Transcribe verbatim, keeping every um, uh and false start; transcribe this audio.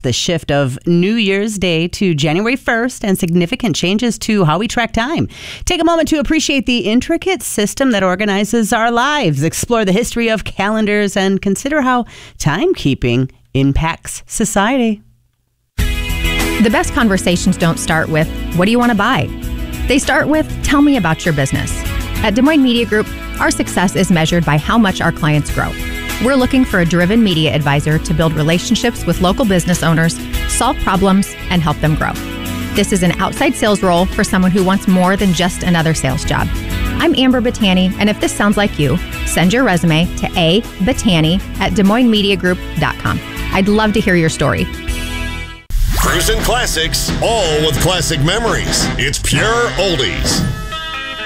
The shift of New Year's Day to January first and significant changes to how we track time. Take a moment to appreciate the intricate system that organizes our lives, explore the history of calendars, and consider how timekeeping impacts society. The best conversations don't start with, what do you want to buy? They start with, tell me about your business. At Des Moines Media Group, our success is measured by how much our clients grow. We're looking for a driven media advisor to build relationships with local business owners, solve problems, and help them grow. This is an outside sales role for someone who wants more than just another sales job. I'm Amber Battani, and if this sounds like you, send your resume to a battani at des moines media group dot com. I'd love to hear your story. Cruisin' Classics, all with classic memories. It's pure oldies.